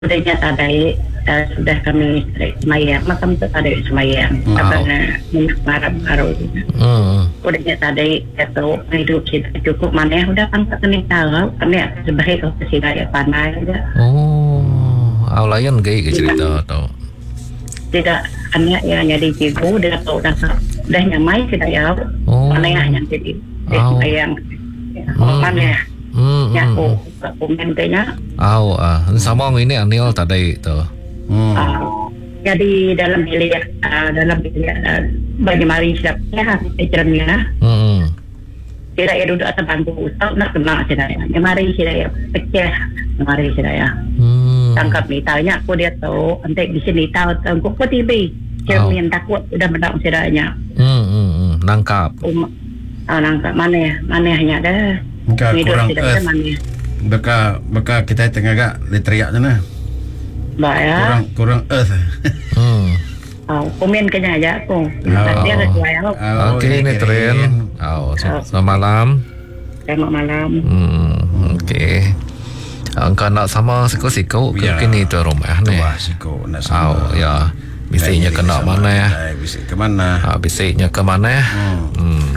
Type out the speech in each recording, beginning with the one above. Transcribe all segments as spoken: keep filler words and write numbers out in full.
Sudahnya tadai uh, sudah kami semayang, makam tu tadai semayang. Hmm. Karena minyak marah baru. Hmm. Sudahnya tadai atau hidup kita cukup mana sudah angkat ni tahu, kami sebagai ofisi raya panai juga. Oh, au layan gay ke cerita tu. Tidak hanya yang jadi cikgu dia tahu dah dah nyamai tidak ya. Oh. Mana yang jadi Au. semayang. Hmm. Mana? Hmm. Ya, hmm, aku hmm. komentarnya. Au ah, sama ini Anil tadi tu. Hmm. Uh, jadi dalam bilik uh, dalam bilik uh, bagi mari siapnya cerminnya Hmm. tidak ya duduk atas bangku usah nak kena saya ya mari saya pecah mari saya Hmm. tangkap ni tanya aku dia tahu nanti di sini tahu tangkap ko T V cermin takut sudah mendak saya Hmm. Hmm. hmm. Nangkap. um, uh, nangkap mana mana hanya dah Mungkin hidup kurang tidak earth. ada mana Beka beka kita tengah gak diteriak sana. baik ya Kurang kurang earth. Hmm. uh, komen kena aja aku Oh. dia kecuali aku Oh, Okey ni Tren. Au, selamat malam. selamat malam. Hmm. Okey. Engkau nak sama siko-siko ke Ya. kini tu rumah ni. Wah, siko nak Au, sama. ya. Bisiknya kena mana ya? Bisik ke mana? Ha, bisiknya ke mana ya? Hmm. Hmm.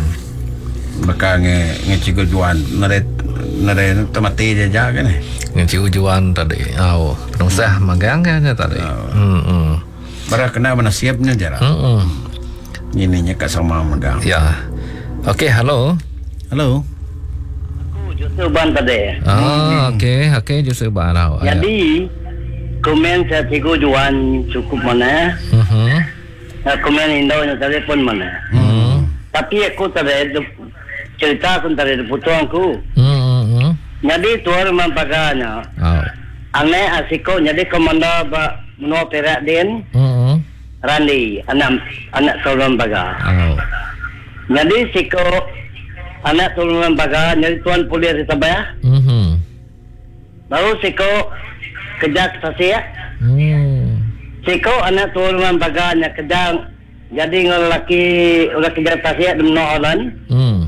Beka nge nge cikgu juan nare nare temati je ja kan. Yang ciujuan tadi. Au, penusah magangnya tadi. Hmm. hmm. Bara kena mana siapnya jara. Hmm. Ini nya kat sama megang. Ya. Okey, halo. Halo. Aku justru ban tadi. Ah, okey, okey justru barau. Jadi komen saya cikgu juan cukup mana? Mhm. Uh, komen Indo yang telefon mana? Hmm. Tapi aku tadi cerita aku tadi putuanku. Hmm. Hmm. Jadi tuan mampaganya. Au. Ane asiko jadi komando ba menua perak din Hmm. Randi anak anak tolong baga. Au. Jadi siko anak tolong baga jadi tuan polis di Tabaya. Mhm. Baru siko kerja sasia. Hmm. Siko anak tolong baga nya kerja jadi ngelaki ulah kerja sasia di Nolan. Hmm.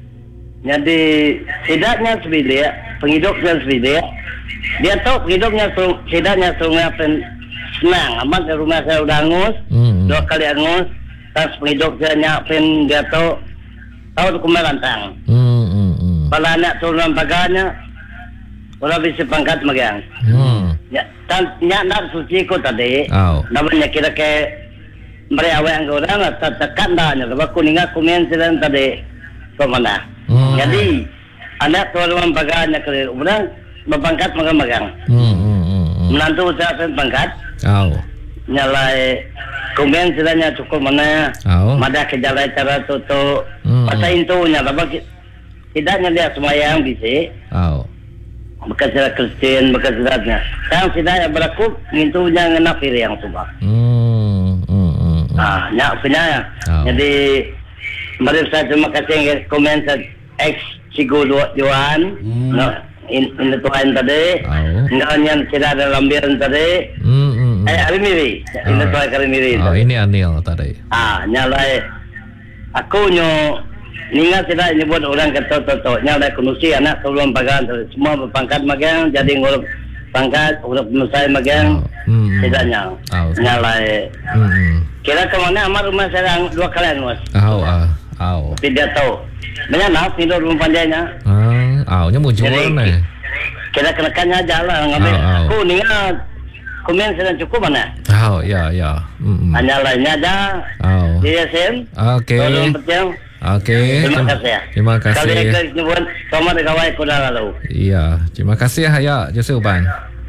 Jadi sidaknya sebilia, penghidupnya sebilia. Dia tahu penghidupnya sidaknya sungai pen senang amat di rumah saya udah angus, Hmm. dua kali angus. Tas penghidupnya nyapen dia tahu tahu kumerantang. Hmm. Hmm. Hmm. Kalau anak turun paganya, orang bisa pangkat magang. Hmm. Ya, tan nyak nak suci ko tadi. Au. Namanya kira ke mereka awak orang atau tekan dah nya. Sebab kuninga komen sedang tadi ke mana. Hmm. Jadi anak turun paganya ke orang berpangkat magang-magang. Hmm. Hmm. Hmm. Menantu saya pangkat. Au. Nyalai komen sedangnya cukup mana. Au. Madah kejalan cara tu tu. Hmm. Pasal itu nya sebab tidaknya dia semayang bisa. Au. Bekas sila Kristen, bekas silatnya. Sayang sidaya berlaku, ngintu niya nga napiri ang subak. Hmm. Hmm. Hmm. Ah, nya punya. Oh. Jadi marip sa terima kasih komen sa ex siguro Johan, Hmm. no, in inutuhan tadi. Oh. Ngayon yan sila na lambiran tadi. Hmm. Hmm. Ay, Arimiri. Inutuhan ka Arimiri. Oh, ini Anil tadi. Ah, nyalay. Ako nyo, ninga sila nyebut orang kata toto nyalay kunusi anak tulung pagan semua berpangkat magang jadi ngurus pangkat urut penusai magang Hmm. sidanya Oh. nyalay Hmm. kira ke mana amar rumah saya dua kali mas Au. Ah. Au. tidak tahu banyak nak tidur rumah panjangnya Ah. Au. Nya muncul Jadi, ni. kira kenakannya aja lah ngambil Oh, oh. aku ninga komen sedang cukup mana Au. Ya. Ya. Hmm. hanya lainnya aja Au. dia sen Okey. tolong berjam. Okey. Terima kasih ya. Terima kasih. Kali ini nyebut sama dengan kawai kuda lalu. Iya, terima kasih ya Jose Uban.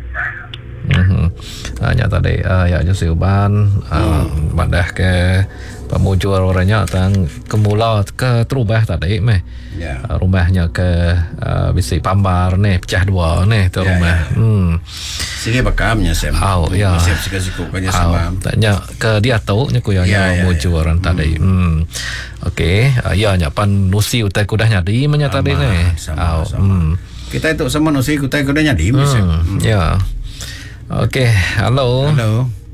Mhm. Hanya tadi uh, ya Jose Uban uh, madah ke pemujur orangnya tang kemula ke terubah tadi meh. Ya. Uh, rumahnya ke uh, bisi pambar nih pecah dua nih tu Ya, rumah. ya. Hmm. Sini bakamnya Sam. Au, ya. Siap sikasiku kanya Au, sama. tanya ke dia tahu nya kuyanya Ya, ya, mujur ya. orang tadi. Hmm. Okey, uh, ya nya pan nusi utai kudahnya di menya tadi Sama, nih. sama, Au, sama. hmm. Kita itu sama nusi kita kudanya di Sam. Hmm, ya. Okey, halo. Halo.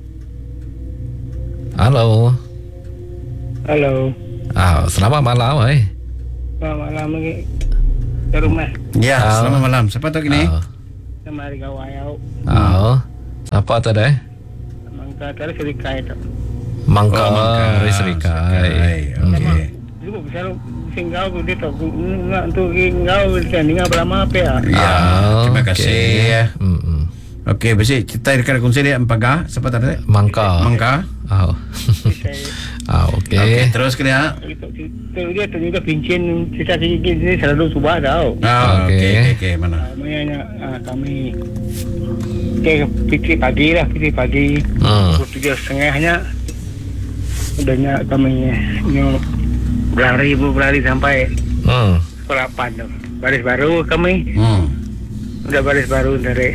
Halo. Halo. Ah, selamat malam, eh. Selamat malam lagi ke rumah. Ya, Au. selamat malam. Siapa tu kini? Ah, Sama hari kawayau. ah. Apa tadi? Mangka tadi serikai tu. Mangka, Oh, mangka. Ri Serikai. Okey. Juga bisa singgau tu dia tu ngak tu ngau kan ngau berlama apa ya. Ya, terima kasih ya. Hmm. Okey, besi kita dekat kunci dia empaga, siapa tadi? Mangka. Mangka. Oh. Ah, okey. Okey, terus ke dia. Itu itu dia tu juga pincin kita ini selalu subah tau. Ah, Okey. okey, okey, okey, mana? Maknanya ah, kami ke piti pagi lah, piti pagi. Hmm. Pukul tujuh setengahnya udahnya kami nyo berlari berlari sampai Hmm. pukul delapan tu. Baris baru kami, Hmm. udah baris baru dari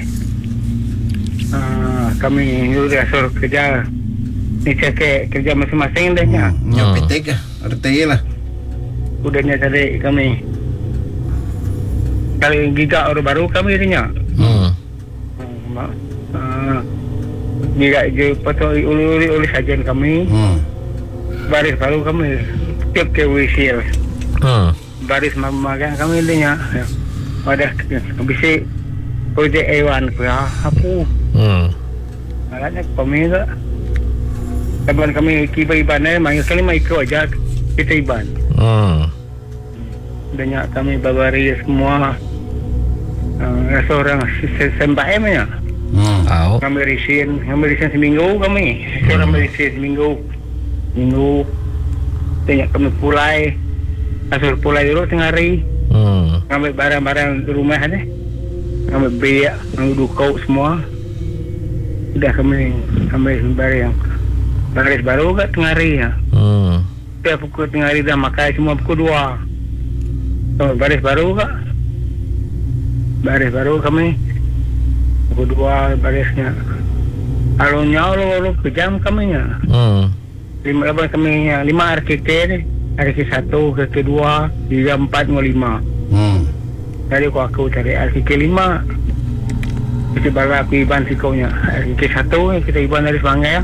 ah, kami udah suruh kerja. Ni cek kerja masing-masing dah nya. Nyo Hmm. pitik ah, arti lah. Udahnya tadi kami kali gigak orang baru kami ni nya. Hmm. Ah, gigak je patut uli-uli oleh sajian kami. Hmm. Baris baru kami tiap ke whistle. Hmm. Baris mamakan kami ni nya. Ada bisa projek Ewan ke apa. Hmm. Malahnya kami ke teman kami kiba-iban eh mai kali mai ikut aja kita iban. Hmm. Banyak kami babari semua uh, seorang sembah emnya. Hmm. Au. Kami resign, kami resign seminggu kami. Seorang hmm. resign seminggu. Minggu banyak kami pulai. Asal pulai dulu tengah hari. Hmm. Kami barang-barang di rumah ni. Kami biak, kami dukau semua. Sudah kami kami barang baris baru kat tengah hari ya. Hmm. Setiap pukul tengah hari dah makan semua pukul dua. So, baris baru kak. Baris baru kami. Pukul dua barisnya. Kalau nyawa lo kejam kami nya. Hmm. Lima lapan kami nya. Lima R K K ni. R K K satu, R K K dua, tiga, empat, lima. Hmm. Tadi aku aku cari R K K lima. Kita bala aku iban sikaunya. R K K satu kita iban dari Semangai ya.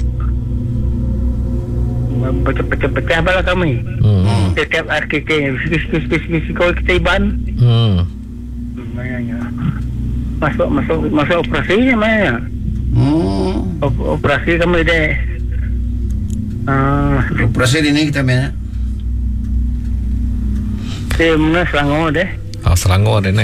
Pecah-pecah bala kami. Hmm. Setiap R K K spesifik kau kita iban. Hmm. Maknanya masuk masuk masuk operasinya maknanya. Hmm. Op- operasi kami deh. Ah, Operasi ini kita mana? saya mana Selangor deh. Ah, Selangor dia ni.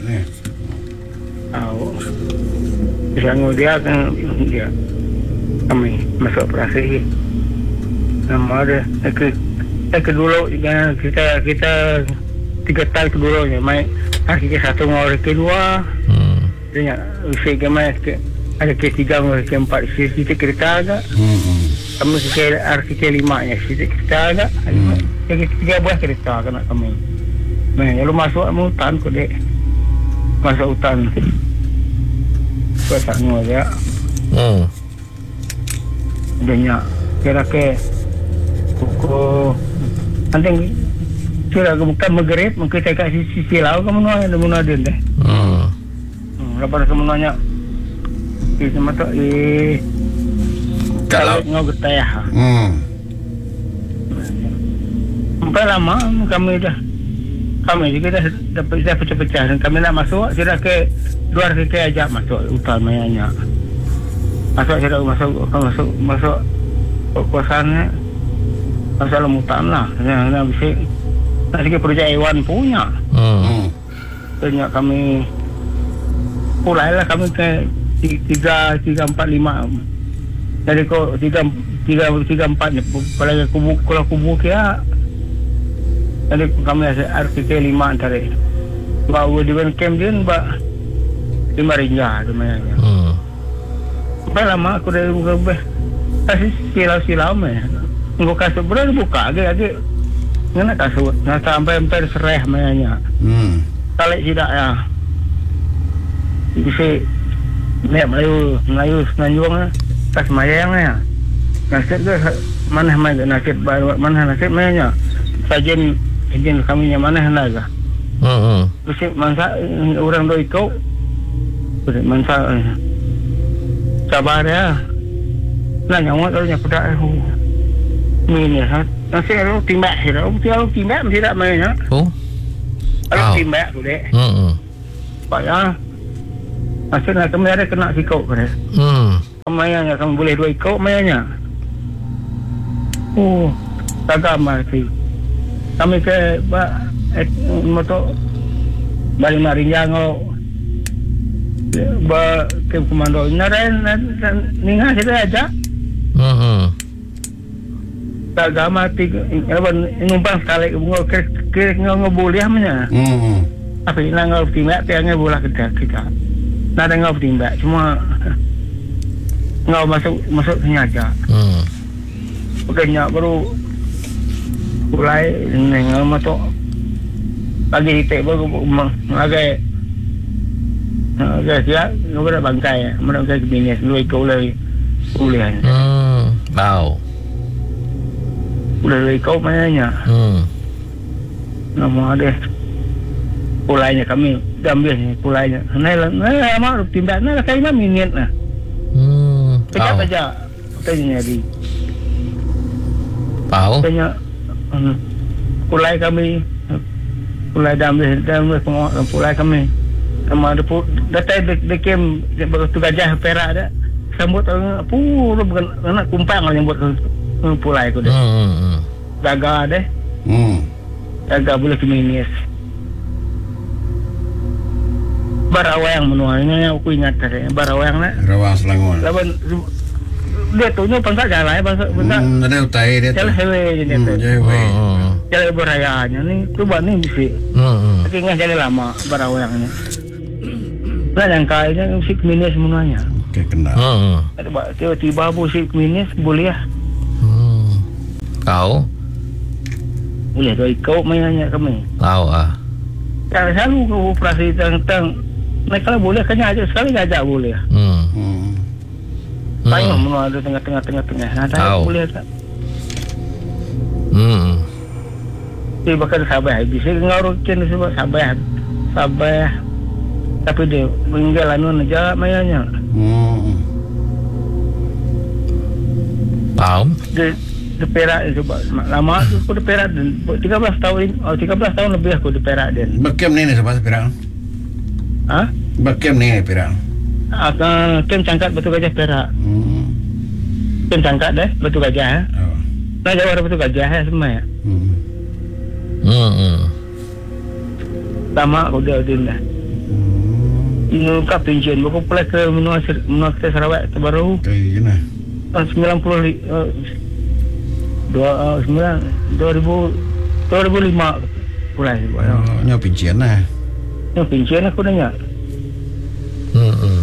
Tahu. Selangor dia kan dia kami masuk operasi. Nama dia ke ke dulu kita kita tiga tahun ke dulunya main hari ke satu orang ke dua. Hmm. Dia usia kami ada ke tiga orang ke empat situ kereta agak. Hmm. Kami ke R K K lima nya situ kereta agak. Ke tiga buah kereta kena kami. Nah, kalau masuk mau hutan kau dek. Masuk hutan. Kau tak mau dia. Hmm. Banyak kira ke pukul nanti kira ke bukan maghrib mungkin saya kat sisi sisi laut kamu nak ada mana ada deh. Hmm. Hmm, lepas kamu nanya di mana tu eh Kalau ngau getah. hmm. Sampai lama kami dah kami juga dah dapat dah pecah-pecah dan kami nak masuk sudah ke luar ke ajak masuk hutan mayanya. Masuk sudah masuk masuk masuk kawasannya masuk dalam hutan lah. Yang bisa nanti ke projek Ewan punya. Hmm. Banyak kami pulai lah kami ke tiga tiga empat lima. Jadi kau tiga tiga tiga empat ni kalau kubu kalau kubu kia. Jadi kami ada R K K lima antara. Bawa di camp dia mbak lima ringgit lumayan. Hmm. Sampai lama aku dah berubah. Kasih silau-silau meh. Engkau kasut berat buka agak-agak. Ngena kasut. Nah sampai hampir sereh mainnya. Hmm. Kalau tidak ya. Bisa lihat Melayu, Melayu Semenanjung lah. Kas mayang ya. Nasib ke mana mana nasib mana nasib mainnya. Sajen sajen kami yang mana hendak. Hmm. Bisa masa orang doi kau. Bisa masa sabar ya. Nah nyawa kalau nyak pada ini ya. Nasi kalau timbak sih, kalau timbak mesti tak main ya. Oh. Kalau Wow. timbak tu dek. Hmm. Pak ya. Nasi nak kami ada kena sikau kan. Hmm. mayanya kamu boleh dua ekor mayanya. Oh, tak mati. Kami ke ba eh, motor balik marinjang ba ke komando naren ninga kita aja. Hmm. Tak mati apa numpang sekali ke ke ngoboleh manya. Hmm. Apa nak ngau timbak tiangnya bola kita kita. Nak ngau timbak cuma ngau masuk masuk sengaja. Hmm. Bukannya baru mulai ngau masuk lagi hitek baru lagi lagi siap ngau ber bangkai mana bangkai kebinis dua ekor lagi boleh. Hmm. Wow. Boleh dua ekor mainnya. Hmm. Nama ada pulainya kami ambil ni pulainya. Nai nai mak timbak nai kai mah minit nah. Hmm. Pecah Wow. aja. Tanya di. Wow. Tanya um, pulai kami pulai damai damai pengawal pulai kami. Sama ada pu datai de, de kem begitu gajah perak ada. Sambut apa bukan anak kumpang yang buat pulai aku deh. Hmm. Gagal deh. Hmm. Gagal boleh ke minit. Barawang menuanya aku ingat tadi barawang nak Rawang Selangor. lawan dia tu ni bangsa jalan bangsa bangsa Hmm, ada utai dia tu. jalan hewe je dia tu Hmm, Jewe. Hmm. jalan berayanya ni tu buat ni mesti Hmm. tapi ingat jalan lama barawangnya nah yang kaya musik minus semuanya Okey, kenal. Hmm. ada buat tiba-tiba musik minus boleh lah Hmm. Tahu? boleh tu ikut mainannya kami Tahu ah. kalau selalu ke operasi tentang nah kalau boleh kena aja sekali ajak boleh Hmm. Hmm. tayang menua ada tengah-tengah tengah-tengah nah Tahu. boleh tak Hmm. dia bakal sabar bisa ngarukin sebab sabar sabar tapi dia meninggal anu aja mayanya Hmm. Tahu? dia dia perak sebab lama tu aku dia perak dan tiga belas tahun oh tiga belas tahun lebih aku dia perak dia Bakem ni ni sebab pirang. ha Bakem ni ni pirang. akan kem cangkat batu gajah perak Hmm. kem cangkat deh batu gajah eh Oh. nah jawab batu gajah eh semua ya Hmm. Hmm. Hmm. lama aku dia dia ini kap pension aku pulai ke menua menua ke Sarawak terbaru Okey, nah. tahun sembilan puluh dua sembilan dua ribu dua ribu lima pulai Oh, nyo pincian lah. yang pension aku nanya Hmm. Hmm.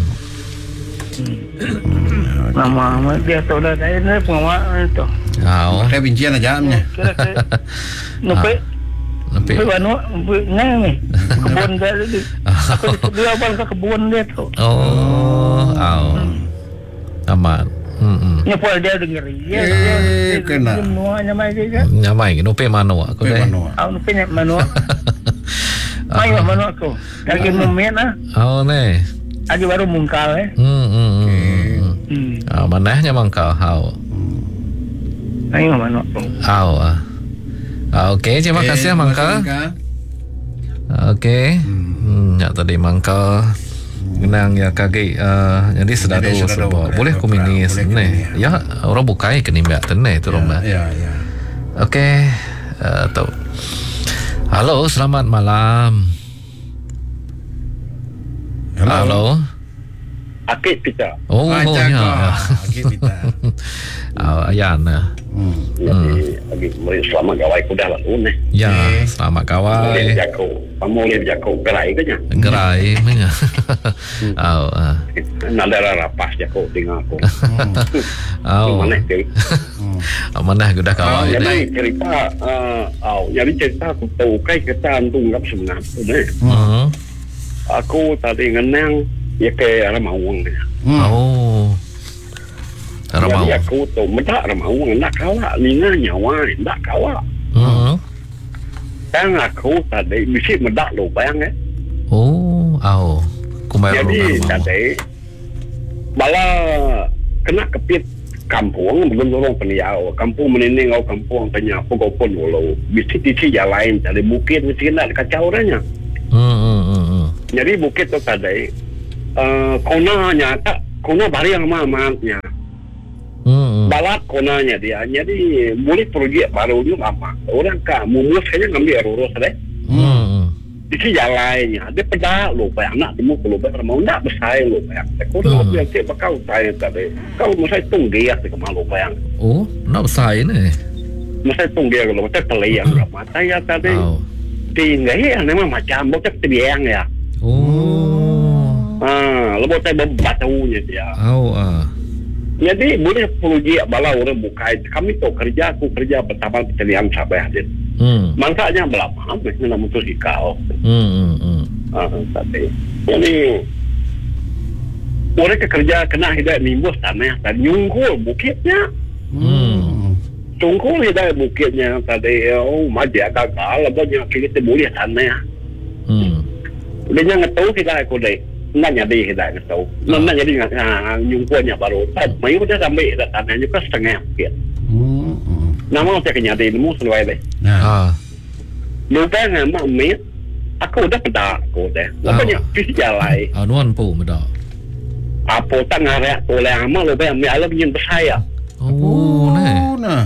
nama nama dia tahu dah saya ni pengawal tu Tahu. Saya pincian aja amnya. kira-kira nupai Tapi nupai wano nupai ni kebun dia tu aku dia abang ke kebun dia tu oh, tahu. Amat. Hmm. Hmm. nyepol dia dengar ya Eh, ya kena. semuanya mai dia Nyamai ke nupe mano aku Okey, deh. mana? aku nupai nak mano mai mano aku lagi memet ah Oh ne. lagi baru mungkal eh Hmm. Hmm. Hmm. hmm Ah, manahnya mangkau hau. mai mano aku Hau ah. Ah, okey, terima kasih mangkau. Okey. Hmm, ya tadi mangkau Genang ya kaki uh, jadi sedado Jadi sedado, sebab boleh, boleh kuminis boleh ne. kuminis. Ya orang bukai ke nimba tene tu rumah. Ya, ya. Okey. Uh, tu. Halo, selamat malam. Hello. Halo. Akid kita. Oh, Ah, oh jaga. ya. Okey, kita. Ah, ayan. Hmm. Jadi, lagi selamat gawai kuda lalu ni. Ya, Okey. selamat Boleh kawai. berjaku. Kamu boleh berjaku gerai ke nya? Gerai mana? Oh, ah. Nadara rapas jaku tinggal aku. Oh. Mana ke? Ah, mana aku dah kawai Jadi dah. cerita, uh, oh, jadi cerita aku tahu kai kita antung ngap sebenarnya ni. Hmm. Aku tadi ngenang ya ke Ramawang ni. Hmm. Oh. Ramau. Jadi aku tu medak Ramawang nak kawa ni nyawa nak kawa. Hmm. Kan aku tadi mesti medak lubang eh. Oh, au. Kumai Jadi rumah. tadi bala kena kepit kampung belum orang peniau kampung meninding au kampung tanya pokok pun walau mesti tisi jalan tadi bukit mesti nak kacau orangnya. Hmm, hmm, hmm, hmm. Jadi bukit tu tadi uh, kona nyata kona barang mama-mamanya. Hmm. Balak konanya dia. Jadi boleh projek baru ni lama. Orang ka mumus saja ngambil urus deh. Hmm. Di sini jalannya. Dia pedak lupa anak temu kalau bermau nak bersaing lupa. Kau dah biar cik bakal saya tadi. Kau mesti tunggu dia ke malu bayang. Oh, nak besar ni. Mesti tunggu dia kalau macam terliang mata ya tadi. Oh. Tinggal ya memang macam macam terbiang ya. Oh. Ah, lebih saya berbatunya dia. Oh ah. Jadi boleh projek bala orang buka. Kami tu kerja, aku kerja pertama pilihan sampai hadir. Hmm. Mangsanya berapa? Mesti nak mutus ikau. Hmm. Hmm. Hmm. Ah, tapi jadi orang kerja kena hidup nimbus tanah dan nyungkul bukitnya. Hmm. Tungkul hidup bukitnya tadi oh maju gagal lebihnya kita boleh tanah. Hmm. Dia jangan tahu kita aku deh. Nak jadi kita tahu. Nak jadi nyungkulnya baru. Tapi udah sampai tanahnya kan setengah bukit. Hmm. Nama saya kena jadi nemu seluai deh. Nah. Ah. Lupa nama mit. Aku udah pedak aku deh. Lepas visi jalan. Ah, nuan pu medak. Apa tak ngarak toleh amal lupa ambil alam yang bersaya. Oh, nah. Nah.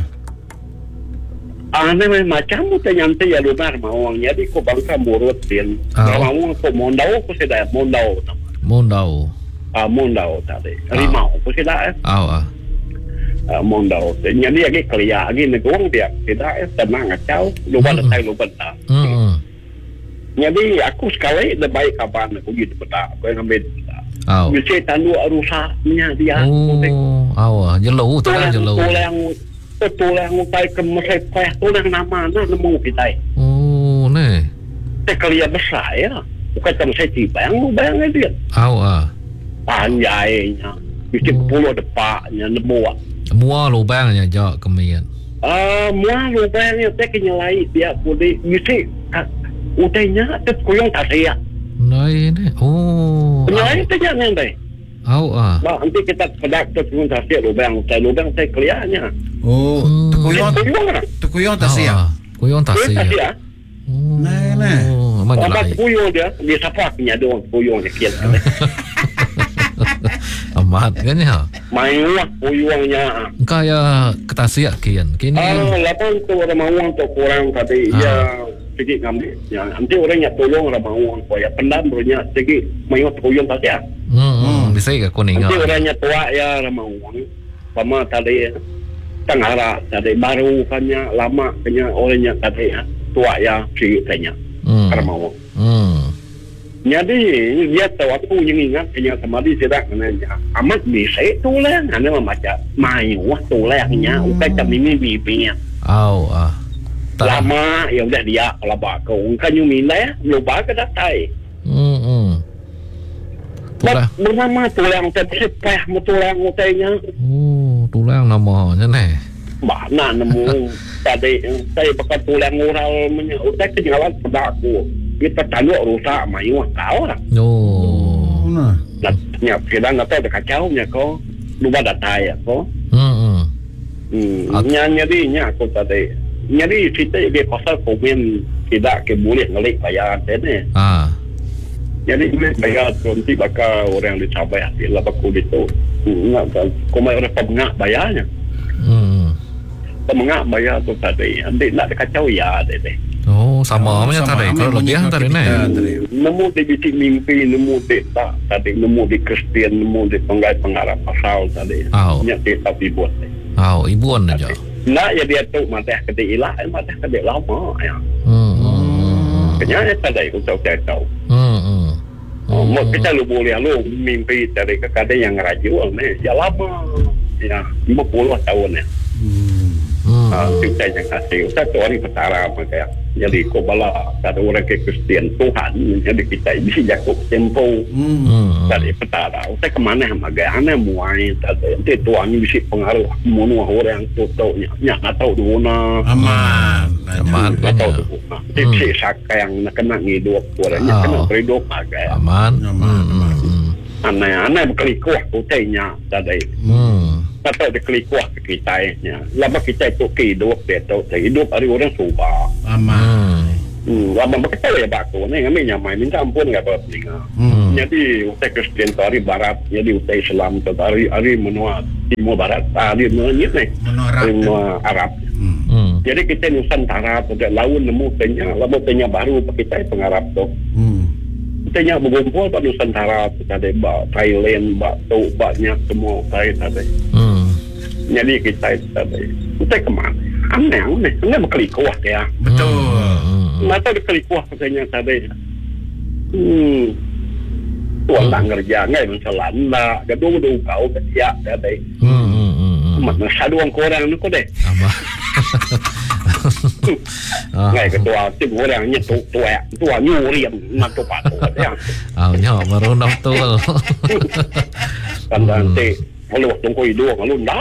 Ah, memang macam tu nyantai ya lupa mau jadi ko bangsa murut din. Mau ko mondau ko sudah mondau. Mondau. Ah, mondau tadi. Rimau ko sudah. Ah. Ah. Uh, mondau. Jadi lagi kerja lagi negong dia tidak tenang kacau lupa Hmm. letai lupa tak. Hmm. Jadi aku sekali lebih kapan aku gitu betul. Aku yang ambil. Ah. Mesti tandu rusaknya dia. Oh, ah. Jelo tu lah jelo. Tulang tulang utai ke mesai payah tulang nama na nemu kita. Oh, nah. Saya kerja besar ya. Bukan cuma saya tiba yang bayang dia. Ah. Ah. Panjainya. Mesti puluh depaknya nemu. Mua lubangnya jak kemian. Ah, mua lubangnya saya kenyalai dia boleh mesti utainya tu kuyong tasya. Nai ni. Oh. Kenyalai tu jangan deh. Au ah. Bah, nanti kita pedak tu kuyong tasya lubang, utai lubang saya kerjanya. Oh, tukuyong Kuyong lah. tukuyong tak siap. Kuyong tak Kuyong siap. tasya. Oh. Nah, nah. Aman Apa jelai. kuyong dia? Dia siapa punya doang kuyong dia kian. Amat kan ya. Main lah kuyongnya. Kaya ketasiak kian. Kini. Ah, lapan tu orang mawang tu kurang tadi. Ah. Ya, sedikit ngambil. Ya, nanti orangnya tolong orang mawang. Kaya pendam orangnya sedikit main kuyong tasya. Hmm. Hmm. Bisa ke kuning. Nanti orangnya tua ya orang mawang. Pama tadi tengah tadi baru kanya lama kanya orangnya tadi tua ya sedikit kanya. Hmm. Orang mawang. Hmm. Jadi dia tahu aku yang ingat kanya kemarin tidak nanya amat bisa tulang hanya macam mayu wah tulangnya ukai kami ini bibinya Au ah. lama ya udah dia kalau bakau ukai nyumina ya lupa ke datai Hmm. Hmm. Tulang. bernama tulang tapi sepah tulang utainya Oh, tulang namanya nih. mana nemu tadi saya pakai tulang ural punya utai kenyawat pada aku kita tanduk rusak mayu kau lah. Oh. Nah. Nah, kita nggak tahu kacaunya kau lupa data ya kau. Hmm. Hmm. At- Nya nyari nya aku tadi. Nyari kita dia pasal komen tidak ke boleh ngelik bayar ini. Ah. Jadi boleh bayar nanti bakal orang dicapai hati lah bakal itu. Nggak kan? Kau mai orang pengak bayarnya. Hmm. Pengak bayar tu tadi. Nanti nak kacau ya deh. Oh, sama macam Sama, tadi. sama Kalau lebih punya tadi kita nih. tadi. Nemu di bitik mimpi, nemu di tak tadi, nemu di Kristian, nemu di penggai pengarap pasal tadi. Au. Nya di tapi buat. Au, ibuan aja. Nak ya dia tu mata kedai ilah, mata kedai lama ya. Hmm. Hmm. Kenyanya tadi aku tahu saya tahu. Hmm. Hmm. Oh, mau kita lu boleh lu mimpi dari kekadang yang rajul ni, ya lama. Ya, lima puluh tahun ya. Hmm. Ah, kita yang kasih. Kita tu orang petara macam. Jadi kau bala kata orang ke Kristian Tuhan. Jadi kita ini Yakub tempo. Hmm. Tadi petara. Kita kemana magai ane muai tadi. Nanti Tuhan ini bisa pengaruh semua orang tu tahu nya. Nya tak tahu di mana. Aman. Aman. Tak tahu di mana. Jadi si saka yang nak kena hidup orangnya Oh. kena hidup magai. Aman. Aman, aman. Hmm. Aneh-aneh berkelikuh kutainya tadi. Hmm. Tak tahu berkelikuh ke kita nya. Lama kita itu hidup dia tahu hidup ada orang suka. Aman. Hmm, abang betul ya Pak tu. Ni kami nyamai minta ampun enggak apa penting. Hmm. Jadi utai Kristian tu hari barat, jadi utai Islam tu hari hari menua timur barat, hari menua ni ni. Menua Menua Arab. Hmm. Hmm. Jadi kita Nusantara pada lawan nemu tanya, lalu tanya baru kita pengarap tu. Hmm. Tanya berkumpul pada Nusantara ada bak Thailand, bak tu, baknya semua utai tadi. Hmm. Jadi kita tadi. Utai kemana? Aneh, aneh. Aneh berkelikuah ya. Betul. Mata dia kelikuah katanya tadi. Hmm. Tuan tak kerja ngai mencelan lah. Gaduh gaduh kau ketiak tadi. Hmm. Hmm. Hmm. Mak sadu orang korang ni kau deh. Ama. Ngai ketua tim orangnya tu tua tua nyuri nak tu patu ya. Ah, nya baru nak tu. Kan nanti kalau tunggu hidup kalau ndak.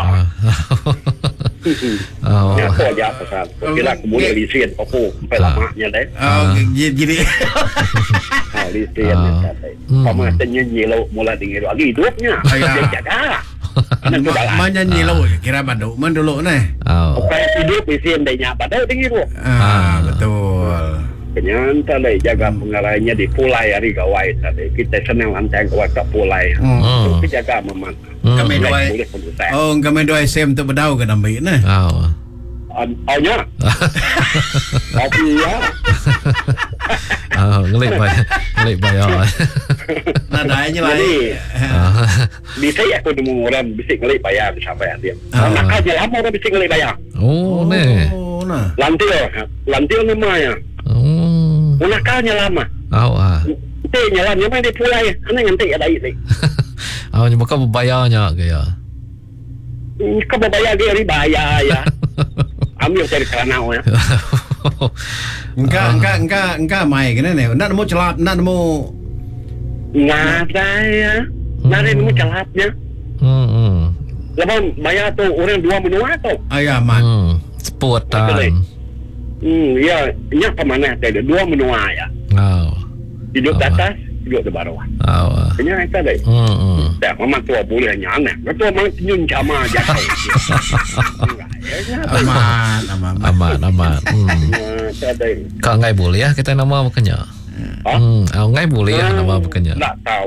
Oh. Ya kau aja pasal. Kira kemudian lisian aku sampai lamanya deh. Oh, jadi Ah, lisian tadi. Pama nyanyi lo mula dengar lagi hidupnya. Dia jaga. Nanti balas. menyanyi lo kira mandu mandulu nih. Oh. Supaya hidup lisian dia nyapa dah dengar. Ah, betul. Kenyanta leh jaga pengarahnya di pulai hari gawai tadi. Kita senang anteng kawat tak pulai. Hmm. Kita jaga memang. Kami dua. Boleh pendusak. Oh, kami dua S M tu berdau ke nambai nih. Oh. Oh nya. Tapi ya. Oh, ngelik bayar. Ngelik bayar. Nadanya lah. Jadi Ah. bisa ya aku nemu orang bisik ngelik bayar sampai dia. Ah. Nak aja lama orang bisik ngelik bayar. Oh, ne. Oh, nah. Lantil, lantil namanya. Oh. Unakalnya lama. Oh, ah. Nanti nyalan memang dia pulai. Anak nanti ada ini. Oh, ni bukan bayarnya ke ya. Kau bayar dia ribayar ya. Ambil dari keranau ya. Engkau, engkau, engkau, engkau mai kena nih. Nak nemu celap, nak nemu. Nggak saya. Nari nemu celapnya. Hmm. Hmm. Lepas bayar tu orang dua menua tu. Ayah mat. Hmm. Sepuatan. Hmm, ya, nya kemana tadi? Dua menua ya. Oh. Hidup di Oh. atas, hidup di bawah. Oh. Kenya itu deh. Hmm. Hmm. Tak, memang tua boleh hanya aneh. Ketua memang senyum sama aja. Amat, amat. Amat, amat. Hmm. Tadi. Kak ngai boleh ya kita nama bukannya? Ah? Hmm. Oh, ngai boleh ya nama bukannya? Tak tahu.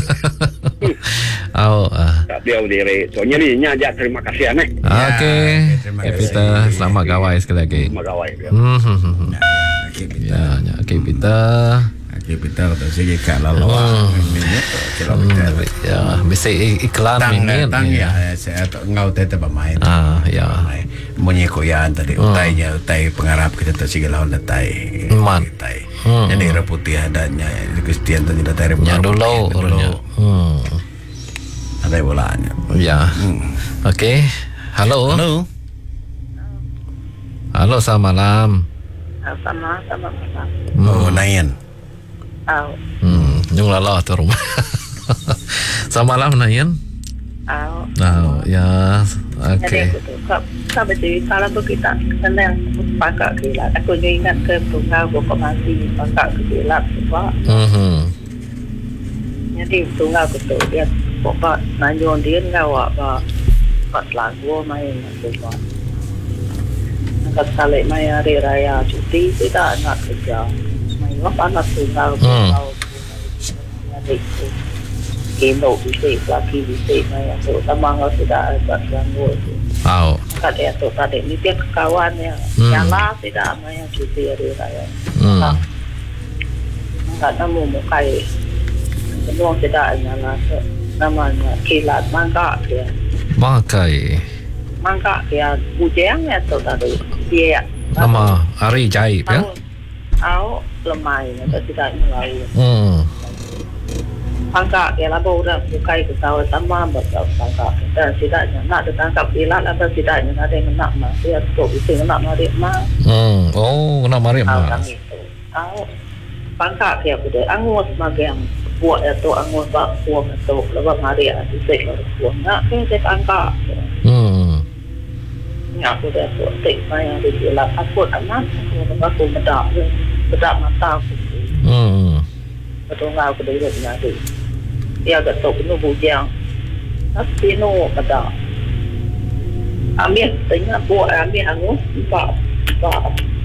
Oh. Ah. Tak tahu diri. Soalnya ni nya aja terima kasih aneh. Okey. terima Okay, kasih. Peter, selamat gawai sekali lagi. Terima gawai. Hmm. hmm, hmm, hmm. Okey, Peter. Ya, ya. Okey, Peter. Okey, Peter tu sige kat lalu. Minit kilo Hmm. Peter. Ya, mesti iklan Tang, minit. tang ya. Saya tak ngau tete bermain. Ah, ya. Munyi koyan tadi utainya utai pengarap kita tu sige lawan datai. Man. Utai. Hmm. Jadi era putih adanya Kristian tu tidak tarik. Ya dulu orangnya. Hmm. Ada bolanya. Ya. Okey. Halo. Halo. Halo, selamat malam. Sama sama sama. Oh, Nayan. Au Hmm, nyung lala tu rumah. Selamat malam Nayan. au. Oh, ya. Jadi Okey. aku tu kau kau bercerita kalau tu kita senang pakai kilat. Aku juga ingat ke tunggal buku mati pakai kilat sebab Mhm. jadi tunggal aku tu dia pokok nanjung dia kau apa pas lagu main sebab nak sekali main hari raya cuti tidak nak kerja. Main apa nak tunggal kau. Jadi Kino bisik, laki bisik main tu. Tamang kau tidak ada ganggu tu. Oh. Kadang tu kadang ni dia kawan yang Hmm. nyala tidak main cuti hari raya. Hmm. Tak namu mukai. Semua tidak nyala tu. Namanya kilat mangga dia. Makai. Mangga dia bujang ya tu tadi. Dia. Nama Ari Jaib ya. Au lemai atau tidak nyala. Hmm. Mangga dia lah baru mukai ketawa sama betul mangga. Dan tidaknya nak ditangkap kilat atau tidaknya ada yang nak mah. Dia tu bising nak mari mah. Hmm. Oh, kena mari Au mak. kami tu. Au pangkat dia bude angus magang buat itu angus bak buang itu lepas hari ada sek buang nak ke saya pangkat Hmm. nak aku dah buat sek saya di dalam aku anak aku aku bedak bedak mata aku Hmm. betul ngau aku dah nyari dia agak tahu penuh bujang tapi no bedak ambil tengah buat ambil angus bak bak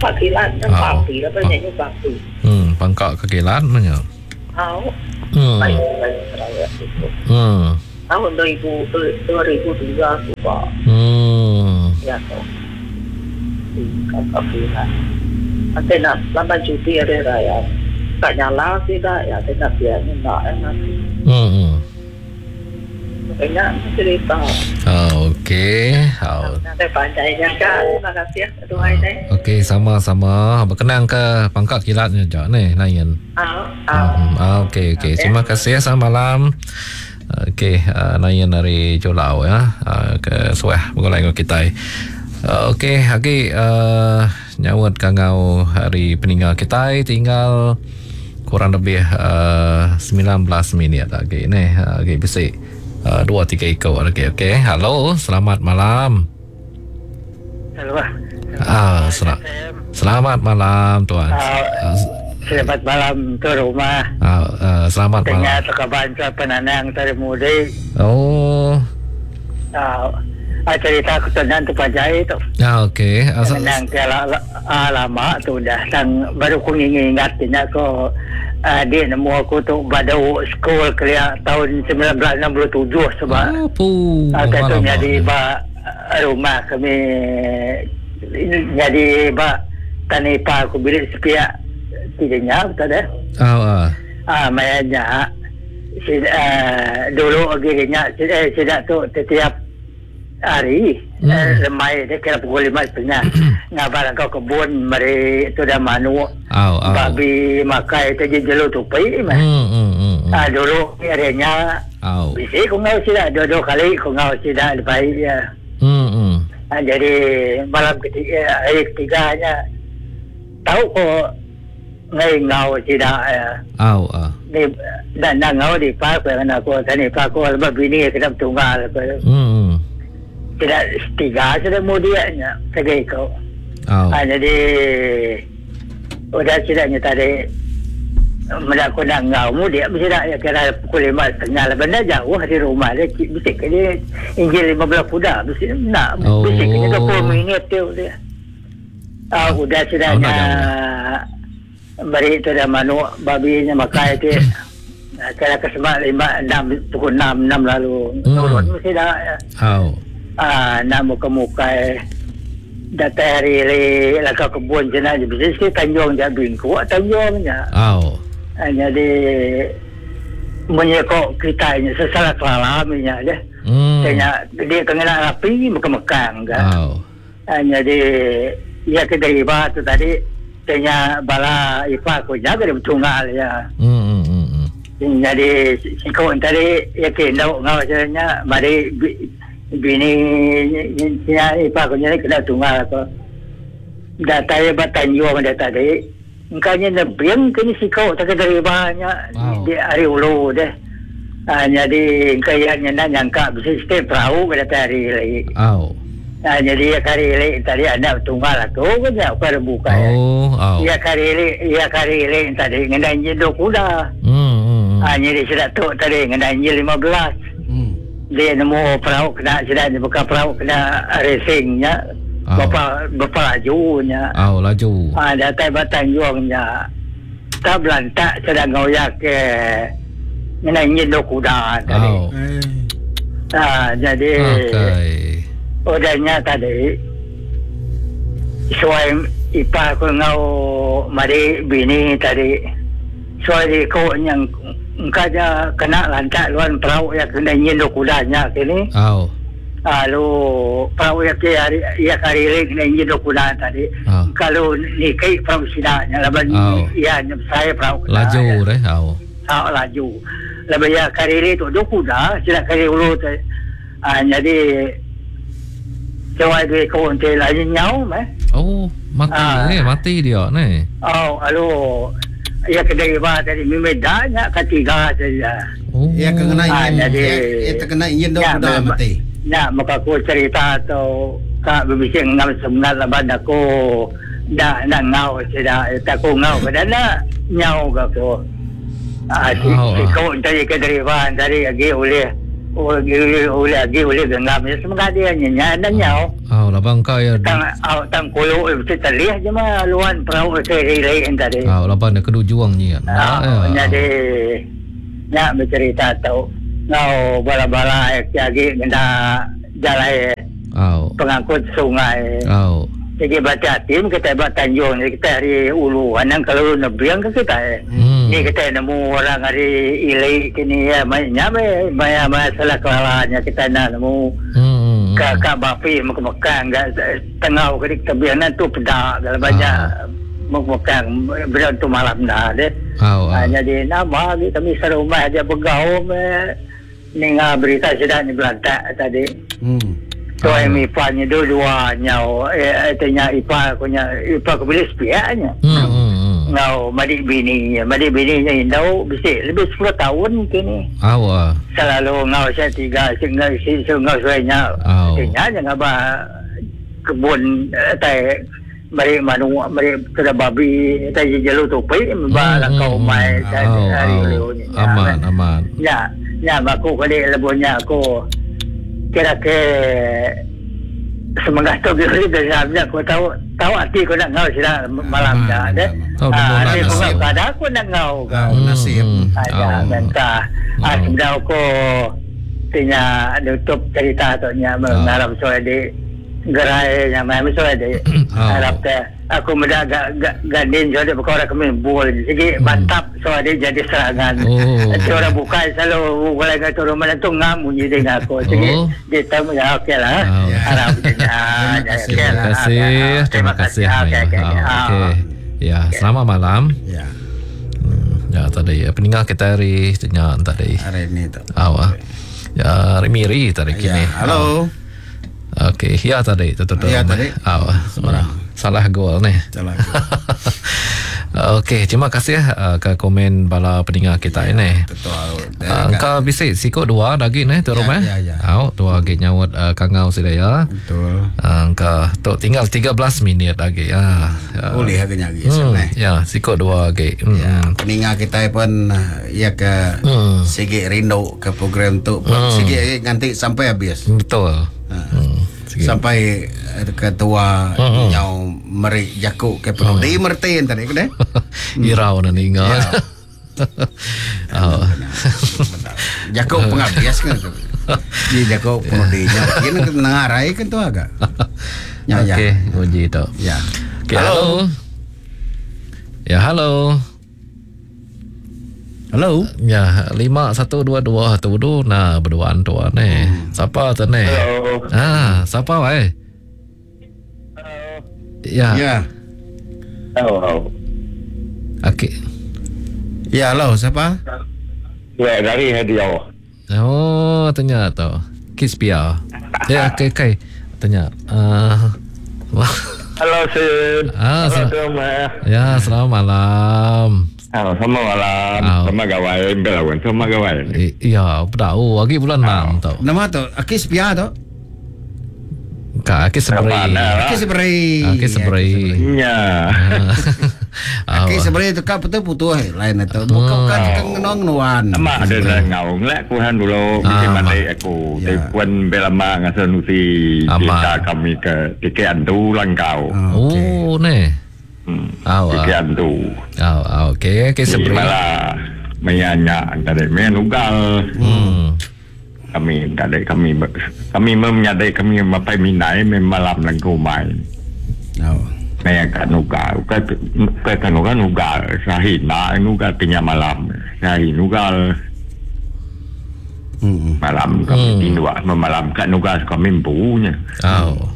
Pak kilat dan Oh. papi lah banyaknya papi. Hmm, pangkat kekilat mana? Tahu. Hmm. Baik baik Sarawak itu. Hmm. Tahun dua ribu dua ribu tiga tu Pak. Hmm. Ya tu. Kakak kilat. Nanti nak lama cuti hari raya. Tak nyala tidak ya, tidak biarnya nak nanti. Hmm. hmm. Banyak cerita. Oh, okey. Oh. Nanti pandainya kan. Terima kasih ya. Doa ini. Okey, sama-sama. Berkenaan ke pangkat kilatnya je ni, Nayan. Ah, ah. Hmm. ah, Okey, okey. Terima kasih. Selamat malam. Okey, uh, Nayan dari Jolau ya. Uh, ke Suah bergolak dengan kita. Uh, Okey, okey. Uh, nyawat kangau hari peninggal kita tinggal kurang lebih uh, sembilan belas minit lagi ni. Uh, okey, bisik. Uh, dua tiga ikut okey okey. Halo, selamat malam. Halo. Ah, sel- selamat malam tuan. Uh, Selamat malam tu rumah. uh, uh, selamat malam. Tengah terkabanca penanang dari mudik. Oh, Uh, cerita aku tenang tu pajai tu. ah okey. Uh, se- Penanang tiada uh, lama tu dah. Sang baru aku ingat ingat ko uh, dia nemu aku tu pada sekolah kelia tahun sembilan belas enam puluh tujuh sebab oh, puh. uh, kata Malam jadi malam. ba rumah kami jadi ba tanipa aku bilik sepiak tidaknya betul dah. Ah, ah. Ah, mayanya si, uh, dulu akhirnya tidak tidak tu setiap hari Hmm. eh, lemai dia kira pukul lima setengah ngabar kau kebun mari tu dah manu Au, au. babi makai tu je jelu tupai mah. Hmm, hmm, hmm. hmm. Ah, dulu akhirnya Au. bisi ku ngau sida dua-dua kali ku ngau sida lepas ya. Hmm, hmm. Ah, jadi malam ketiga hari ketiganya tahu ko ngai ngau sida ya. Au, ah. Ni dan dan ngau di pak kan aku tani pak aku lepas bini kita tunggal aku Hmm, hmm. tidak tiga sudah mudiannya sebagai kau. Au. Ah, jadi udah sidaknya tadi mendak nak ngau mudia mesti dah ya kira pukul lima setengah lah benda jauh di rumah dia mesti kena injil lima belas kuda mesti nak Oh. mesti kena dua puluh minit tu dia. Ah, udah sidaknya beri tu dah manu babinya makai tu. Kira kesemak lima enam pukul enam enam lalu Hmm. turun mesti dah ya. Au. Ah, nak muka-muka data hari le laka kebun jena je bisnes ke Tanjung Jabing ku Tanjungnya. Au. Ah, jadi menyekok kita ini sesalah kelalaminya je. Hmm. Tanya dia kena rapi muka-mekang kan. Au. Ah, jadi ya ke dari tu tadi tanya bala ipa ku jaga dia tunggal ya. Hmm, hmm, hmm, hmm. Jadi sikon tadi ya ke ndau ngau jenya mari bini niya ipa ko niya kena tunggal ko data ya batanyo man data de kanya na biyang kini sikaw taga dari bahanya Wow. di ari ulo de hanya di kaya niya na nyangka bisa stay perahu pada hari lagi Au. hanya di kari lagi tadi anak tunggal ko kanya ko buka ya Oh, au. iya kari lagi iya kari lagi tadi ngendanyi do kuda Hmm, hmm, hmm. hanya di sudah tu tadi ngendanyi lima belas dia nemu perahu kena sudah buka perahu kena racingnya Oh. bapa bapa lajunya Au, laju. ah datang batang juangnya tak belantak sedang ngoyak ke menangin do kuda tadi Au. ah jadi Okey. udahnya tadi suai ipa ko ngau mari bini tadi suai ko yang engkau kena lantak luan perahu yang kena nyindo kudanya kini. Au. Lalu perahu yang ke hari ia kari lagi kena nyindo kuda tadi. Au. Kalau ni kai perahu sidaknya laban Au. ia saya perahu kuda. Laju deh, au. Ah, laju. Laban ia kari lagi tu dua kuda sidak kari ulu tu. Ah, jadi Jawai dia kawan dia lagi nyau meh. Oh, mati Ah. eh, mati dia ni. Oh, lalu ia kedai bah tadi memedanya ketiga saja. Oh. Ya kena Ah, ingin jadi- ya, ya terkena ingin dok Ya, kuda memang. mati. Nak maka aku cerita atau kak berbising ngam sebenarnya laban aku dah nak ngau sudah tak aku ngau pada nak nyau ke aku. Ah, si, Oh, si ah. kau dari kederiban dari agi oleh oleh oleh lagi oleh genggam ya semoga dia nyanyi dan nyau Oh, labang kau ya. tang tang kulo itu terlihat je mah luan perahu saya tadi Oh, labang nak kedu juang ni. ah jadi nak bercerita tahu ngau bala-bala lagi kena jalan Oh. pengangkut sungai Oh. jadi baca tim kita buat Tanjung kita hari ulu anang kalau nebiang ke kita Hmm. ni kita nemu orang hari ilai kini ya banyak banyak masalah kelalanya kita nak nemu Hmm. ka ka bapi mekang enggak tengah ke tebianan tu pedak kalau banyak mekang beran tu malam dah deh Oh. ah, jadi nama kami serumah dia bergaul ninga berita sedang ni belantak tadi Hmm. so yang ipanya dua-dua nyau eh tanya ipa punya ipa ke bilis piaknya Hmm. Hmm. ngau madik bini madik bininya indau bisik lebih sepuluh tahun kini Awak. selalu ngau saya tiga sehingga si ngau suainya Oh. tanya jangan apa kebun tai mari manu mari sudah babi tai jalur tupai mbala kau mai Oh, hari oh. ni Aman, aman. ya ya aku kali lebunya aku kira ke semangat tu dia dari sabnya aku tahu tahu hati aku nak ngau sila malam dah deh Tahu ah dulu nak ni nasib. pun ada aku nak ngau Kau nasib. ada benta ah sebenarnya aku tanya nutup cerita tu nya mengarap soal di gerai yang mai soal di harap teh aku muda gak gandin jadi perkara kami bol jadi mantap soal dia jadi serangan Oh. orang buka selalu boleh kata rumah tu ngam bunyi dengan aku jadi Oh. dia tahu ya okeylah Oh. harap dia Terima kasih. Terima kasih. okey okey Okey. Ya, selamat malam. Ya. Hmm, ya tadi peninggal kita hari tanya tadi. Hari ni tu. Awak. Ya, Miri tadi kini. Ya. Halo. Okey, ya tadi tutup. Ya, tadi. Awak. Salah gol ni. Salah. Okey, terima kasih uh, ke komen bala peninggal kita ini. Betul. Uh, Engkau bisik sikut dua lagi ni tu Ya, rumah. ya, ya. Au, dua lagi nyawut uh, kangau sedaya. Betul. Uh, Engkau tu tinggal tiga belas minit lagi ya. Ya. Boleh agaknya lagi Hmm, sebenarnya. ya, sikut dua lagi. Hmm. Ya, peningat kita pun uh, ya ke Hmm. sikit rindu ke program tu. Hmm. Sikit nanti sampai habis. Betul. Ha. Hmm. sikit. Sampai uh, ketua Hmm. nyau meri jakuk ke penuh di mertain tadi ke deh. Irau na ningal. Ya. Oh. Jakuk pengabdias kan tu. Di jakuk penuh di nya. Ini nengarai kan tu agak. Ya ya. Okey, uji tu. Ya. Okay, halo. Ya, halo. Halo. Ya, lima satu dua dua tu du na berduaan tu ni. Siapa tu ni? Hello. Ah, siapa wei? Ya. Ya. Halo. Okey. Ya, halo, siapa? Ya, dari hadiah. Oh, tanya tu. Kispia. Ya, okey okey. Tanya. Ah. Halo, Sin. Ah, Halo, sa- Tuma. ya, selamat malam. Halo, selamat malam. Halo. Selamat gawai. Belawan, selamat gawai. I- Iya, tahu. Lagi bulan enam tau. Nama tu Akis Pia tu. Kak, Akis Seberi. Mana? Akis Seberi. Akis Seberi. Ya. Akis Seberi tu kan betul putus lain itu. Bukan kan kan nong nuan. Ama ada dah ngau ngelak kuhan dulu Ah, di mana ma. aku Ya. di puan belama ngasanusi Ama. kita kami ke tikian tu langkau. Oh, ni. Hmm. Awak. Tikian tu. Oh, okey. Akis Di Seberi. malah menyanya antara menugal. Hmm. Kami ada kami kami menyadai kami mapai minai memalam langkau mai. Oh. Saya kat nugal, kat kat nugal nugal, sahin nak nugal tengah malam, sahin nugal Hmm. malam kami Hmm. tindu memalam kat nugal kami punya. Oh.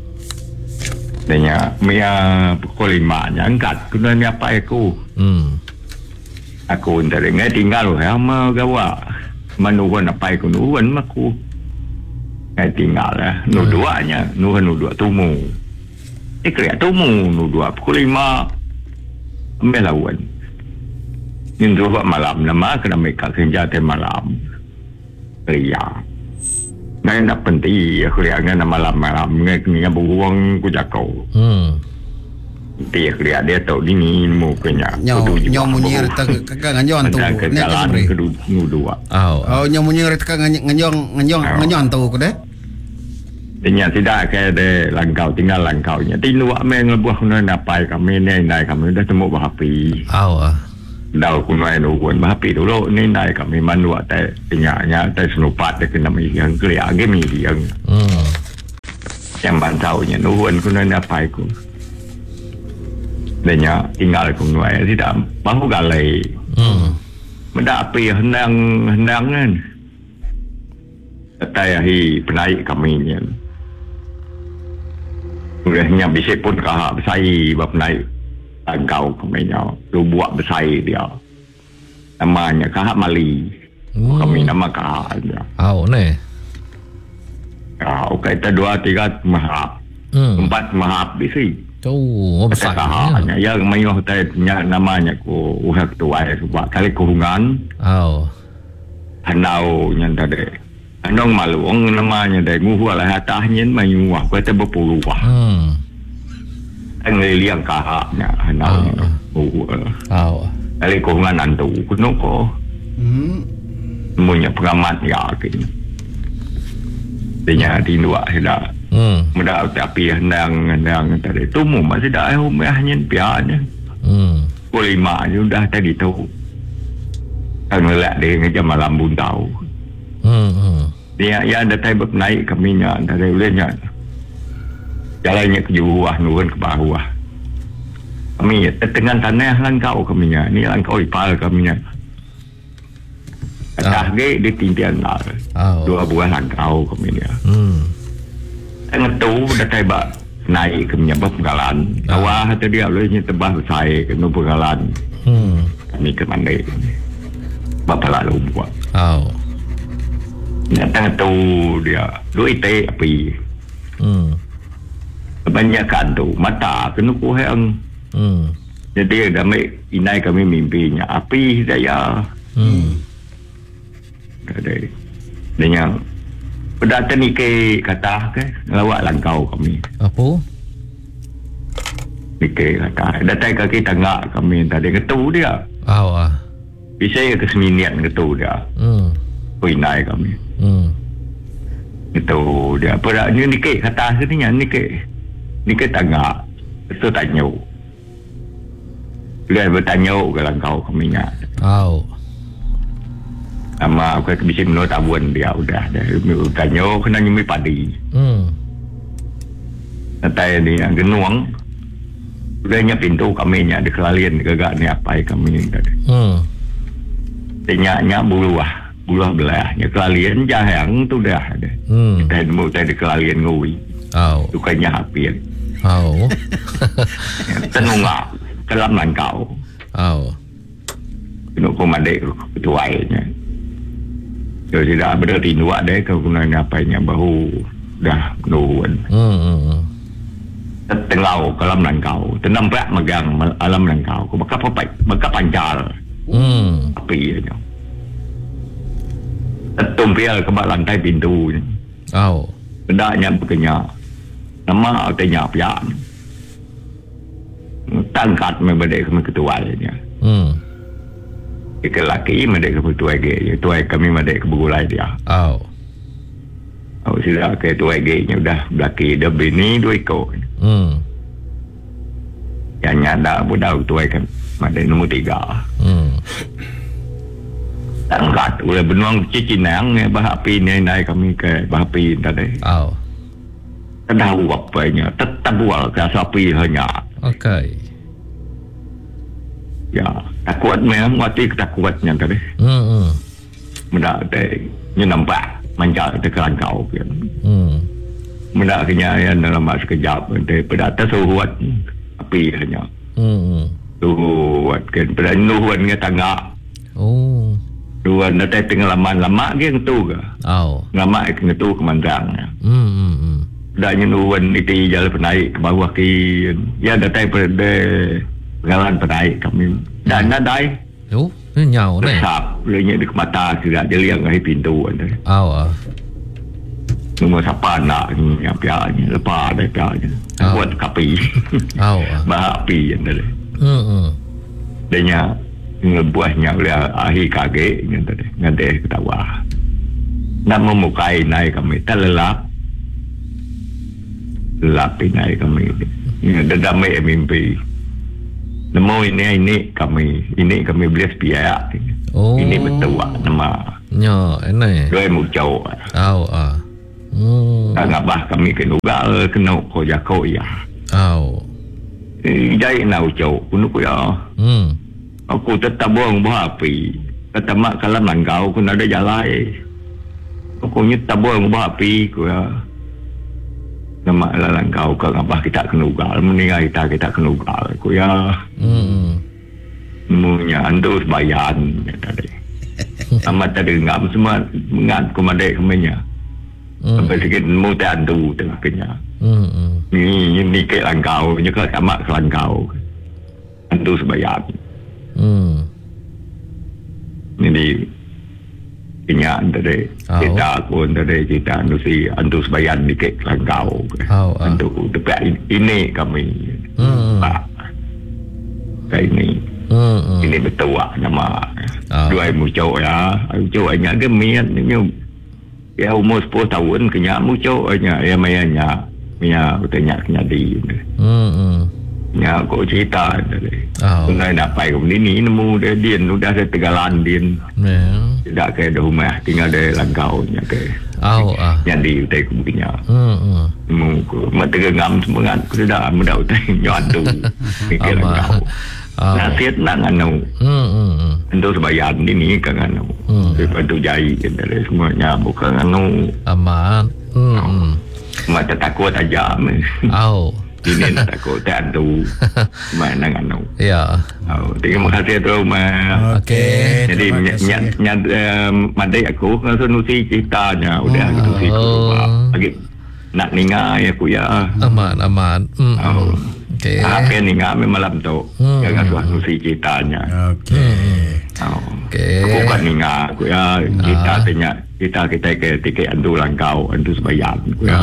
Danya mia pukul lima nya angkat kena ni apa aku. Hmm. Aku ntar ngai tinggal ya ma gawa. Manuhan apa aku nuhan maku. Ngai tinggal lah. Nu dua nya, nuhan nu dua tumu. Ikriya tumu nu dua pukul lima. Melawan. Ini dua malam nama kena mereka kerja te malam. Kriya. Ngai nak penting aku lihat ngai malam-malam ngai ngai buang ku jakau. Hmm. dia dia dia tahu ini mukanya Nyo nyo munyir ta ka nganyon tu. Nek jalan kedua. Au. Oh nyo munyir ta nganyong nganyong nganyon tu ko deh. Dia tidak kayak de langkau tinggal langkaunya. Tinua meng lebuh kuna napai kami ni nai kami dah temu bahapi. Au ah. Dau kuna nu kun bahapi dulu ni nai kami manua te tinggalnya te senupat de kena mi yang kelia ge mi yang. Hmm. Yang bantaunya nu kun kuna napai ku. Denya tinggal ku nu ai tidak bahu galai. Hmm. Mendak api hendang hendang kan. Saya hi penai kami ni. Udahnya bisa pun kahak bersai bab naik langkau kaminya tu buat bersai dia namanya kahak Mali. hmm. Kami nama kahak dia. Au ne Ya, okay, kita dua tiga mahap. hmm. Empat mahap bisi tu besar kahaknya ya mayuh tanya namanya ku uhak tuai sebab kali kurungan. Au Hanau yang tadi Anong maluong namanya dari nguhua lah hatahnya mayuah kata berpuluh. Hmm. Ang liang kahaknya hanau. Nguhua. Au. Kali kurungan antu kuno ko. Hmm. Semuanya pengamat yakin. Dia di dua sudah. Hmm. Mudah tapi hendang hendang tadi tumu masih dah humahnya piannya. Hmm. Lima sudah tadi tu. Ang lelak dia ngejam malam buntau. Hmm. Hmm. Dia ya ada taibab naik kaminya dari ulenya. Jalannya ke bawah nurun ke bawah. Kami tengah tanah langkau kaminya. Ni langkau ipal kaminya. Atas ge di tintian lah. Dua buah langkau kaminya. Hmm. Tengah tu ada taibab naik kaminya berpenggalan. Bawah tu dia ulenya tebah saya ke berpenggalan. Hmm. Kami ke mandai. Bapa lalu buat. Au. Datang tu dia duit teh api. Hmm. Kebanyakan tu mata kena kuhang. Hmm. Jadi kami inai kami mimpinya api saya. Hmm. Jadi dengan pada ni ke kata ke lawak langkau kami. Apa? Ni ke kata datang kaki tangga kami tadi ketu dia. Au ah. Bisa ke seminian ketu dia. Hmm. Inai kami. Hmm. Itu dia pada ni ni ke kata sini ni ke ni ke tangga itu tanya. Dia bertanya ke langkau kami nya. Au. Ama aku bisa menurut abuan dia udah dah tanya kena nyumi padi. Hmm. Nanti ni yang genuang udahnya pintu kami nya di kelalian gagak ni apa kami tadi. Hmm. Tanya nya buluah buluah belahnya kelalian jahang tu dah ada. Hmm. Kita nemu tadi kelalian ngui. Au. Tukanya hapir. Au. Tenungak dalam langkau. Au. Kena komandai ketuainya. Jadi tidak berarti dua deh kalau kena nyapainya bahu dah nuan. Hmm. Hmm. Tengau dalam langkau. Tenampak megang alam langkau. Maka apa? Maka pancal. Hmm. Api aja. Tumpil ke lantai pintu. Au. Hendaknya berkenyak. Nama artinya pian. Tangkat membedek kami ketuainya. Hmm. Jika laki medek ke ketuai ge, ketuai kami medek ke begulai dia. Au. Oh sudah ke ketuai ge nya udah belaki dia bini dua ekor. Hmm. Yang nyanda budak ketuai kan medek nombor tiga. Hmm. Tangkat oleh benuang cicinang bahapi ni naik kami ke bahapi tadi. Au. Tahu apanya, tetap bual ke sapi hanya. Okey. Ya, takut memang mati ketakutannya tadi. Hmm. Hmm. Mendak teh ni nampak manjal ke langkau kan. Hmm. Mendak kenyayan dalam masa sekejap teh pada atas suhuat api hanya. Hmm. Suhuat kan pada nuhuan ke tangga. Oh. Dua nanti pengalaman lama ke tu ke. Au. Lama ke tu kemandangnya. Hmm. Hmm. Hmm. Dah nyenuan itu jalan penaik ke bawah ke. Ya datang pada pengalaman penaik kami. Dan nadai. Oh, ni nyau ni. Besar. Lenyap di mata sudah dia liang ke pintu. Au. Ah. Nombor siapa nak ni yang piaknya. Lepas ada piaknya. Ah. Buat kapi. Au. ah. Bahak api yang tadi. Hmm. hmm. Dia ngebuahnya oleh ahli kage yang tadi. Ngade ketawa. Nak memukai naik kami. Tak lelap. Lelap naik kami. Dia damai mimpi. Nemo ini ini kami. Ini kami beli sepiak. Oh. Ini betul nama. Nya, ini. Dua mucau. Au ah. Hmm. Tak ngabah kami kena ugal kena ko jako ya. Au. Jadi nak ucau kunuk ya. Hmm. Aku tetap buang buah api. Kata mak kalau mangkau aku nak ada jalan. Aku nyet buang buah api ku ya. Nama lalang kau ke ngabah kita kena ugal. Meninggal kita kita kena ugal ku ya. Hmm. Munya antus bayan tadi. Amat tadi ngam semua mengat kumadai kemenya. Hmm. Sampai sikit mu tak andu tengah kenya. Hmm. hmm. Ni ni ke langkau, ni ke sama ke langkau. Andu sebayar. Hmm. Ni di kenya tadi. Oh. Kita pun tadi kita andu si andu sebayar ni ke langkau. Oh, ah. Andu tepat ini kami. Hmm. Pak. Kayak ini. Hmm. hmm. Ini betul nama. Oh. Dua mucau ya. Mucau hanya gemian ni. Ya umur sepuluh tahun kenya mucau hanya ya mayanya. Ya bertanya kenya di. Hmm. hmm. Ya kau cerita tadi. Oh. Sungai nak pai ke ni nemu dia dia sudah ada tegalan dia. Ya. Tidak ke ada rumah tinggal di langkau nya ke. Au ah. Yang di utai kumpinya. Hmm. hmm. Nemu ku mata ngam semangat ku sudah mudah utai nyoatu. Ke langkau. Oh. Nasihat nak nganu. Hmm. hmm. hmm. Untuk sebayan ini kan nganu. Hmm. Lepas tu jahit dari semuanya bukan nganu. Aman. Hmm. hmm. Mata takut aja. Au. Ini nak takut tak tu. Mana nganu. Ya. Oh, terima kasih tu ma. Okey. Jadi nyat nyat mandai aku kan nusi ceritanya udah gitu sih. Lagi nak ningai aku ya. Aman, aman. Hmm. Oh. Okey. Apa ningai malam tu. Hmm. Jangan suah nusi ceritanya. Okey. Oh. Okey. Aku kan ningai aku ya. Kita tanya kita kita ke tiket andu langkau andu sebayang aku ya.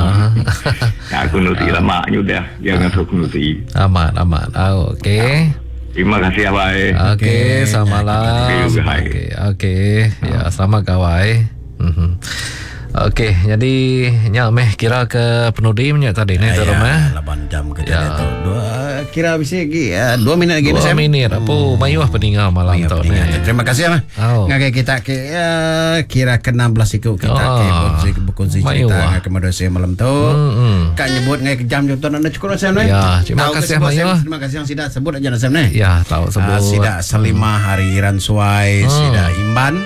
Ya aku nusi lama udah. Jangan suah nusi. Aman, aman. Oh, okey. Terima kasih abang. Okey, selamat malam. Terima kasih. Okey, okey. Ya, selamat kawai. Mhm. Okey, jadi nyak meh kira ke penudi menyak tadi ni dalam eh. lapan jam ke Ya. tu. Dua kira bisa lagi ya, dua minit lagi Dua Sam. minit apa mayuh peninggal malam Ya, tu ni. peninggal. Terima kasih mah. Oh. Ngagai kita ke ya, kira ke enam belas ikut kita Oh. ke berkongsi berkongsi Mayuh, cerita ah. ngagai kemudian malam tu. Hmm. Kak nyebut ngagai jam jam tu nak cukup Sam ni. Ya, terima kasih, Mayuh. Terima kasih yang sudah sebut aja Sam ni. Ya, tahu sebut. Ah, Sida Selima hari Iran Suai, Hmm. Sida Imban,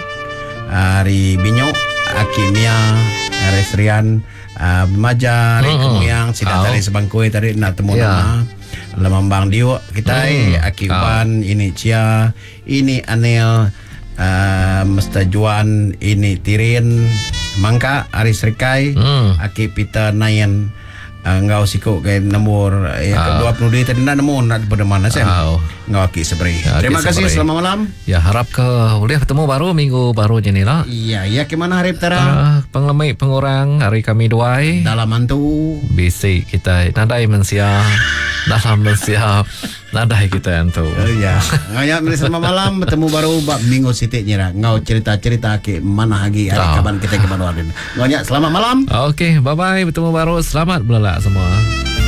hari Binyok, Akimia, hari Serian, uh, Maja, hari Hmm. Kemuyang, Sida Au. tadi sebangkui tadi nak temu Ya. nama. Lemambang Dio kita Hmm. Aki Wan, ini Cia, ini Anil, uh, Mestajuan, ini Tirin, Mangka, Ari Serikai, Hmm. Aki Peter Nayan. Uh, ngau sikuk ke nombor yang Ah. kedua puluh dia tadi nak nemu nak pada mana Sam? Au. Ngau Aki Seberi. Ya, Aki Terima kasih Seberi. selamat malam. Ya, harap ke boleh bertemu baru minggu baru je ni lah. Iya, iya ke mana hari petara? Uh, penglemai pengurang hari kami duai. Dalam mantu. Basic kita nadai mensia dalam mensia nadai kita yang tu. Oh iya. Ngaya mari selamat malam bertemu baru bab minggu sitik nyira. Ngau cerita-cerita ke mana lagi hari Ah. kapan kita ke mana. Ngaya selamat malam. Okey, bye bye bertemu baru. Selamat belala semua.